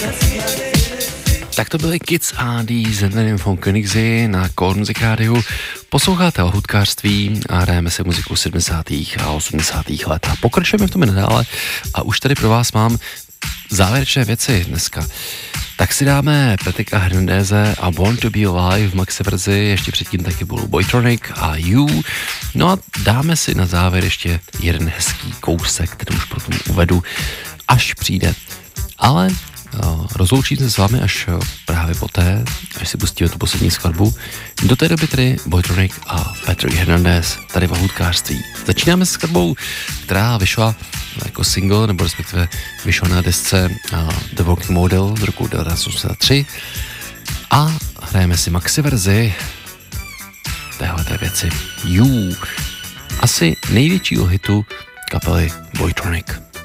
Tak to byly Kids a Die Zenvenim von Königsi na Core Music Rádiu. Posloucháte o hudkářství a hrajeme si muziku 70. a 80. let. A pokračujeme v tom i nadále a už tady pro vás mám závěrečné věci dneska. Tak si dáme Patricka Hernandéze a Born to be Alive v maxi verzi, ještě předtím taky budou Boytronic a You. No a dáme si na závěr ještě jeden hezký kousek, který už potom uvedu, až přijde. Ale rozloučím se s vámi až právě poté, až si pustíme tu poslední skladbu. Do té doby tedy Boytronic a Patrick Hernandez tady v hudkářství. Začínáme s skladbou, která vyšla jako single, nebo respektive vyšla na desce The Working Model z roku 1983 a hrajeme si maxi verzi téhleté věci You, asi největšího hitu kapely Boytronic.